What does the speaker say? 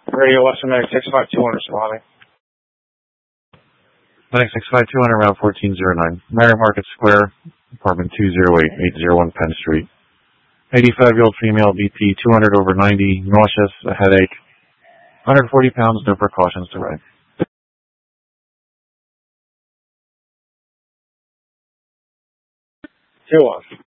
Radio Western Medic 65200 responding. Medic 65200, route 1409. Merritt Market Square, apartment 208, 801 Penn Street. 85-year-old female, BP 200/90, nauseous, a headache, 140 pounds, no precautions to write. 2-1.